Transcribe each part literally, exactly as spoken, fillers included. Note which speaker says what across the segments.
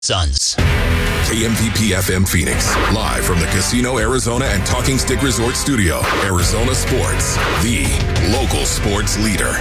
Speaker 1: Suns.
Speaker 2: K M P P F M Phoenix, live from the Casino Arizona and Talking Stick Resort Studio. Arizona Sports, the local sports leader.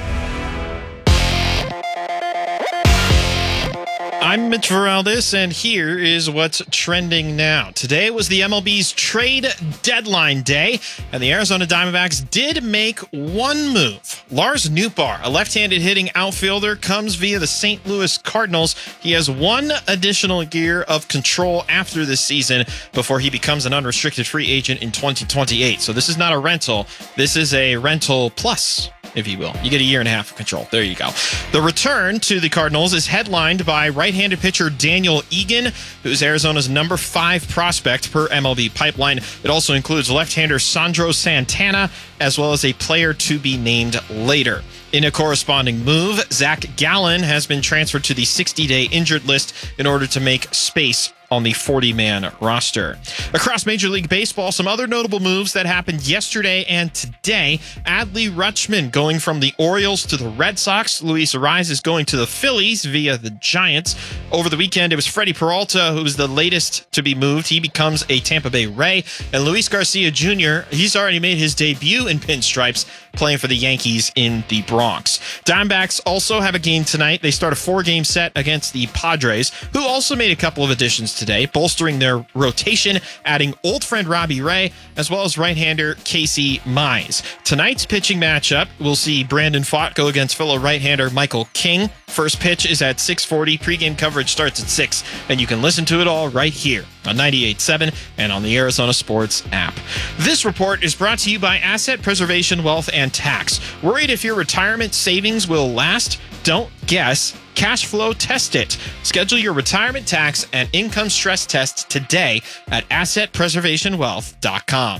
Speaker 3: I'm Mitch Veraldis, and here is what's trending now. Today was the M L B's trade deadline day, and the Arizona Diamondbacks did make one move. Lars Nootbaar, a left-handed hitting outfielder, comes via the Saint Louis Cardinals. He has one additional year of control after this season before he becomes an unrestricted free agent in twenty twenty-eight. So this is not a rental. This is a rental plus, if you will. You get a year and a half of control. There you go. The return to the Cardinals is headlined by right-handed pitcher Daniel Egan, who's Arizona's number five prospect per M L B Pipeline. It also includes left-hander Sandro Santana, as well as a player to be named later. In a corresponding move, Zach Gallen has been transferred to the sixty-day injured list in order to make space on the forty-man roster. Across Major League Baseball, some other notable moves that happened yesterday and today. Adley Rutschman going from the Orioles to the Red Sox. Luis Arraez is going to the Phillies via the Giants. Over the weekend, it was Freddie Peralta who was the latest to be moved. He becomes a Tampa Bay Ray. And Luis Garcia Junior, he's already made his debut in pinstripes, playing for the Yankees in the Bronx. Diamondbacks also have a game tonight. They start a four-game set against the Padres, who also made a couple of additions today, bolstering their rotation, adding old friend Robbie Ray, as well as right-hander Casey Mize. Tonight's pitching matchup, we'll see Brandon Pfaadt go against fellow right-hander Michael King. First pitch is at six forty. Pre-game coverage starts at six, and you can listen to it all right here on ninety-eight point seven and on the Arizona Sports app. This report is brought to you by Asset Preservation Wealth and Tax. Worried if your retirement savings will last? Don't guess. Cash flow test it. Schedule your retirement tax and income stress test today at asset preservation wealth dot com.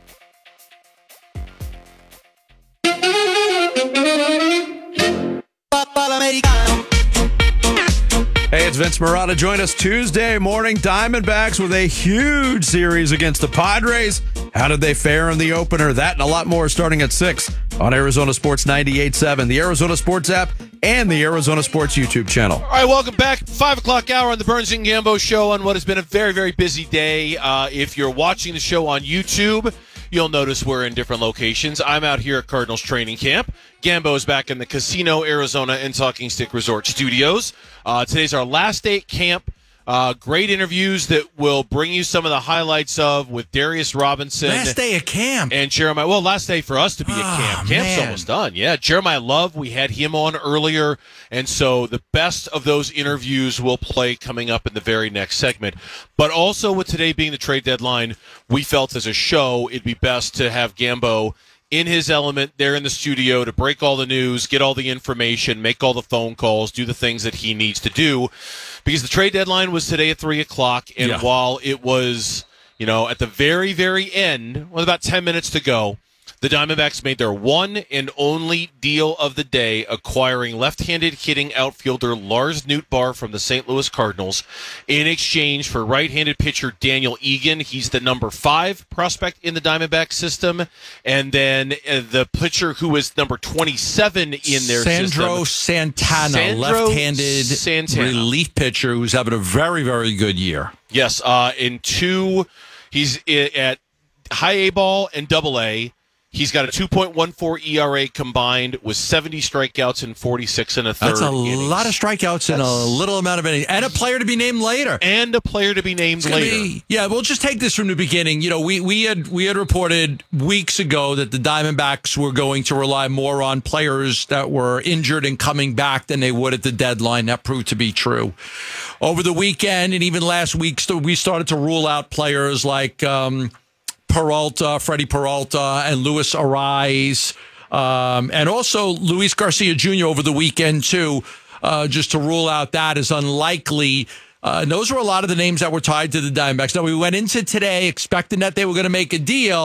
Speaker 4: Hey, it's Vince Marotta. Join us Tuesday morning. Diamondbacks with a huge series against the Padres. How did they fare in the opener? That and a lot more starting at six on Arizona Sports ninety-eight point seven, the Arizona Sports app, and the Arizona Sports YouTube channel.
Speaker 5: All right, welcome back. Five o'clock hour on the Burns and Gambo show on what has been a very, very busy day. Uh, if you're watching the show on YouTube, you'll notice we're in different locations. I'm out here at Cardinals training camp. Gambo is back in the Casino Arizona and Talking Stick Resort studios. Uh, today's our last day at camp. Uh, great interviews that will bring you some of the highlights of with Darius Robinson.
Speaker 4: Last day of camp.
Speaker 5: And Jeremiah. Well, last day for us to be
Speaker 4: oh,
Speaker 5: at camp. Camp's
Speaker 4: man.
Speaker 5: almost done. Yeah, Jeremiah Love, we had him on earlier. And so the best of those interviews will play coming up in the very next segment. But also with today being the trade deadline, we felt as a show it'd be best to have Gambo in his element there in the studio to break all the news, get all the information, make all the phone calls, do the things that he needs to do. Because the trade deadline was today at three o'clock, and
Speaker 4: yeah.
Speaker 5: while it was, you know, at the very, very end, with about ten minutes to go, the Diamondbacks made their one and only deal of the day, acquiring left-handed hitting outfielder Lars Nootbaar from the Saint Louis Cardinals in exchange for right-handed pitcher Daniel Egan. He's the number five prospect in the Diamondback system. And then uh, the pitcher who is number twenty-seven in their
Speaker 4: Sandro
Speaker 5: system.
Speaker 4: Santana,
Speaker 5: Sandro
Speaker 4: left-handed
Speaker 5: Santana.
Speaker 4: relief pitcher who's having a very, very good year.
Speaker 5: Yes, uh, in two, he's at high A ball and double A. He's got a two point one four E R A combined with seventy strikeouts and forty-six and a third
Speaker 4: That's a
Speaker 5: innings.
Speaker 4: lot of strikeouts in a little amount of innings. And a player to be named later.
Speaker 5: And a player to be named later.
Speaker 4: Be, yeah, we'll just take this from the beginning. You know, we, we had we had reported weeks ago that the Diamondbacks were going to rely more on players that were injured and coming back than they would at the deadline. That proved to be true. Over the weekend and even last week, we started to rule out players like um, Peralta, Freddie Peralta, and Luis Arraez, um, and also Luis Garcia Junior over the weekend, too, uh, just to rule out that as unlikely. Uh, and those were a lot of the names that were tied to the Diamondbacks. Now, we went into today expecting that they were going to make a deal,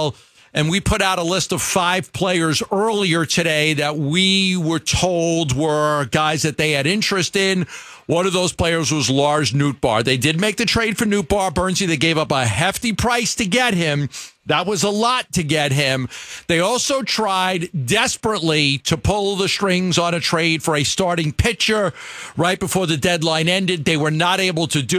Speaker 4: And we put out a list of five players earlier today that we were told were guys that they had interest in. One of those players was Lars Nootbaar. They did make the trade for Nootbaar. Bernsey, they gave up a hefty price to get him. That was a lot to get him. They also tried desperately to pull the strings on a trade for a starting pitcher right before the deadline ended. They were not able to do